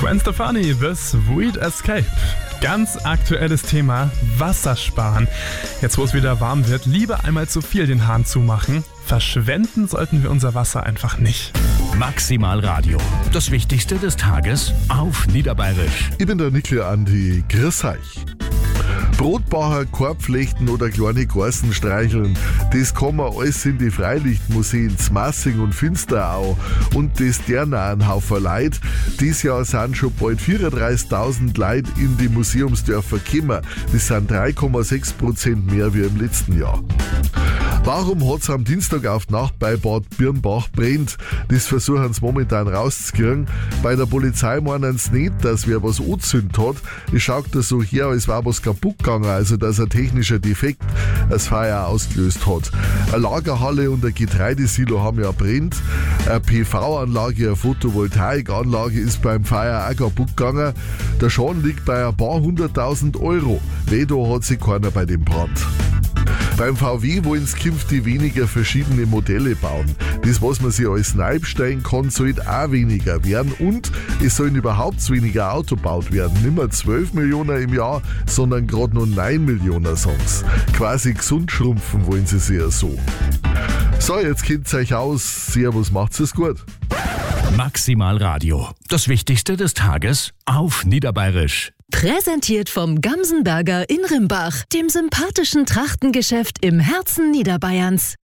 Gwen Stefani, The Sweet Escape. Ganz aktuelles Thema, Wassersparen. Jetzt, wo es wieder warm wird, lieber einmal zu viel den Hahn zumachen. Verschwenden sollten wir unser Wasser einfach nicht. Maximal Radio. Das Wichtigste des Tages auf Niederbayerisch. Ich bin der Nickel Andi. Grüß euch. Brotbacher, Korbflechten oder kleine Garsen streicheln, das kann man alles in die Freilichtmuseen Zmassing und Finsterau. Und das deren auch ein Haufen Leute. Dieses Jahr sind schon bald 34.000 Leute in die Museumsdörfer gekommen. Das sind 3,6% mehr wie im letzten Jahr. Warum hat es am Dienstag auf die Nacht bei Bad Birnbach brennt? Das versuchen sie momentan rauszukriegen. Bei der Polizei meinen sie nicht, dass wer was angezündet hat. Es schaut da so her, als war was kaputt gegangen, also dass ein technischer Defekt das Feuer ausgelöst hat. Eine Lagerhalle und ein Getreidesilo haben ja brennt. Eine PV-Anlage, eine Photovoltaikanlage ist beim Feuer auch kaputt gegangen. Der Schaden liegt bei ein paar 100.000 Euro. Wedo hat sich keiner bei dem Brand. Beim VW wollen sie künftig weniger verschiedene Modelle bauen. Das, was man sich als neu bestellen kann, sollte auch weniger werden und es sollen überhaupt weniger Auto gebaut werden. Nicht mehr 12 Millionen im Jahr, sondern gerade nur 9 Millionen Songs. Quasi gesund schrumpfen wollen sie sich ja so. So, jetzt kennt ihr euch aus. Servus, macht's es gut. Maximal Radio. Das Wichtigste des Tages auf Niederbayerisch. Präsentiert vom Gamsenberger in Rimbach, dem sympathischen Trachtengeschäft im Herzen Niederbayerns.